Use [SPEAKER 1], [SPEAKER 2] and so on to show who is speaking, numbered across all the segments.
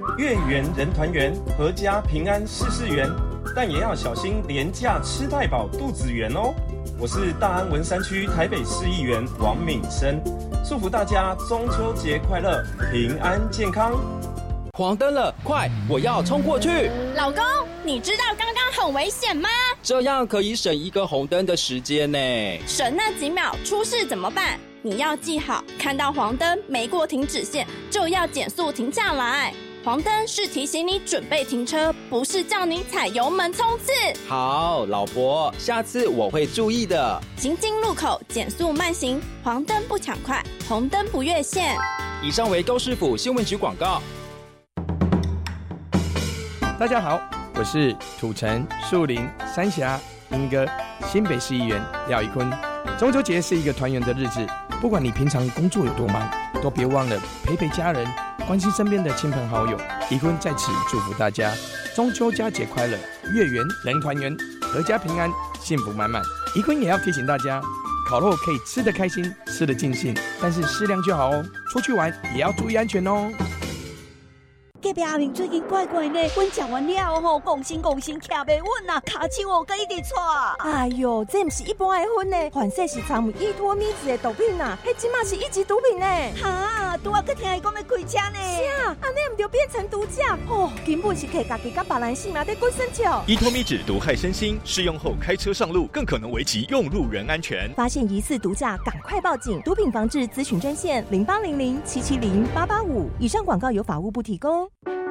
[SPEAKER 1] 月圆人团圆，阖家平安事事圆，但也要小心廉价吃太饱肚子圆哦。我是大安文山区台北市议员王敏生，祝福大家中秋节快乐，平安健康。
[SPEAKER 2] 黄灯了，快，我要冲过去！
[SPEAKER 3] 老公，你知道刚刚很危险吗？
[SPEAKER 2] 这样可以省一个红灯的时间呢。
[SPEAKER 3] 省那几秒，出事怎么办？你要记好，看到黄灯没过停止线，就要减速停下来。黄灯是提醒你准备停车，不是叫你踩油门冲刺。
[SPEAKER 2] 好，老婆，下次我会注意的。
[SPEAKER 3] 行经路口减速慢行，黄灯不抢快，红灯不越线。
[SPEAKER 2] 以上为高市府新闻局广告。
[SPEAKER 4] 大家好，我是土城、树林、三峡、莺歌新北市议员廖宜坤。中秋节是一个团圆的日子，不管你平常工作有多忙，都别忘了陪陪家人，关心身边的亲朋好友。宜坤在此祝福大家中秋佳节快乐，月圆人团圆，阖家平安，幸福满满。宜坤也要提醒大家，烤肉可以吃得开心，吃得尽兴，但是适量就好哦。出去玩也要注意安全哦。
[SPEAKER 5] 隔壁阿明最近怪怪呢，阮食完了吼，讲心徛袂稳啊，骹手哦，佮一直喘。
[SPEAKER 6] 哎呦，这不是一般的薰呢，反正是掺有依托咪子的毒品啊，迄即马是一级毒品呢。
[SPEAKER 5] 哈，拄仔佮听伊讲要开车呢。
[SPEAKER 6] 是啊，安尼唔就变成毒驾哦，根本是摕家己甲别人性命在滚生笑。
[SPEAKER 7] 依托咪酯毒害身心，适用后开车上路更可能危及用路人安全。
[SPEAKER 6] 发现疑似毒驾，赶快报警！毒品防治咨询专线0800770885。以上广告由法务部提供。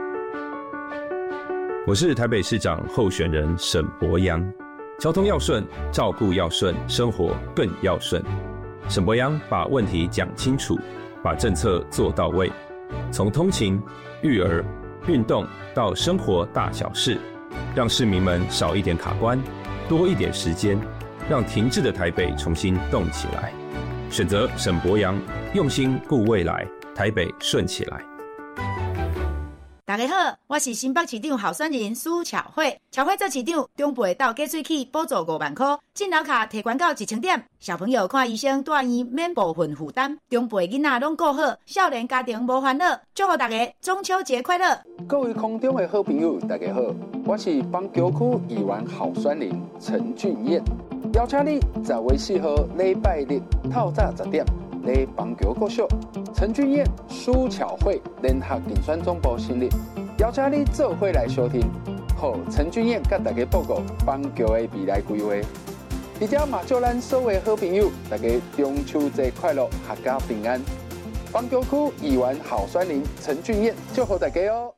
[SPEAKER 8] 我是台北市长候选人沈伯洋。交通要顺，照顾要顺，生活更要顺。沈伯洋把问题讲清楚，把政策做到位，从通勤、育儿、运动到生活大小事，让市民们少一点卡关，多一点时间，让停滞的台北重新动起来。选择沈伯洋，用心顾未来，台北顺起来。
[SPEAKER 9] 大家好，我是新北市长候选人苏巧慧。巧慧做市长，中部到加水器补助5万块，进楼卡提悬到1000点。小朋友看医生住院免部分负担，中部的囡仔拢顾好，少年家庭无烦恼。祝福大家中秋节快乐！
[SPEAKER 10] 各位空中的好朋友，大家好，我是邦桥区议员候选人陈俊彦，邀请你10月4号礼拜日透早10点。来邦桥国小，陈俊彦、苏巧慧联合竞选总部成立，邀请你做伙来收听，和陈俊彦甲大家报告邦桥的未来规划。而且嘛，祝咱所有好朋友，大家中秋节快乐，阖家平安。邦桥区议员候选人陈俊彦，祝福大家哦。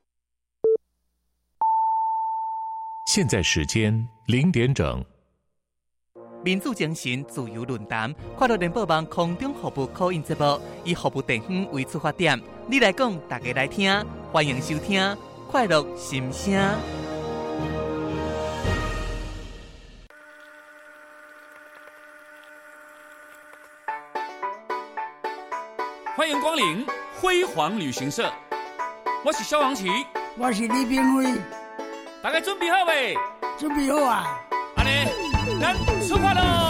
[SPEAKER 11] 现在时间0点整。
[SPEAKER 12] 民主精神自由论坛，快乐联播网空中服务call in节目，以服务地方为出发点，你来讲，大家来听，欢迎收听快乐心声。
[SPEAKER 13] 欢迎光临辉煌旅行社，我是萧煌奇，
[SPEAKER 14] 我是李炳辉，
[SPEAKER 13] 大家准备好未？
[SPEAKER 14] 准备好啊！
[SPEAKER 13] 安尼，咱出发喽！